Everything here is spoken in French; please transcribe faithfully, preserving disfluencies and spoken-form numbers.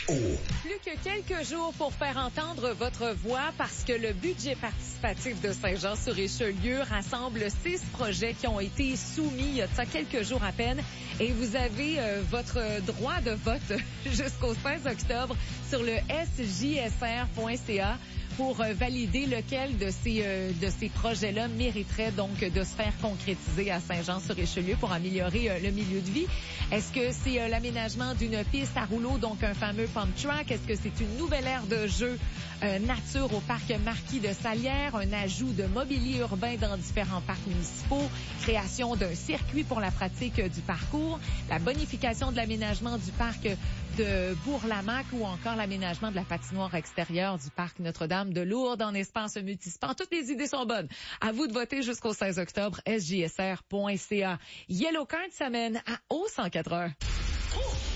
Plus que quelques jours pour faire entendre votre voix parce que le budget participatif de Saint-Jean-sur-Richelieu rassemble six projets qui ont été soumis il y a de ça quelques jours à peine. Et vous avez euh, votre droit de vote jusqu'au seize octobre sur le S J S R point C A pour euh, valider lequel de ces euh, de ces projets-là mériterait donc de se faire concrétiser à Saint-Jean-sur-Richelieu pour améliorer euh, le milieu de vie. Est-ce que c'est euh, l'aménagement d'une piste à rouleau, donc un fameux pump track? Est-ce que c'est une nouvelle aire de jeu euh, nature au parc Marquis de Salière, un ajout de mobilier urbain dans différents parcs municipaux, création d'un circuit pour la pratique euh, du parcours, la bonification de l'aménagement du parc de Bourg-Lamaque ou encore l'aménagement de la patinoire extérieure du parc Notre-Dame de Lourdes en espace multisport. Toutes les idées sont bonnes. À vous de voter jusqu'au seize octobre, S J S R point C A. Yellow Card s'amène à haut cent quatre heures.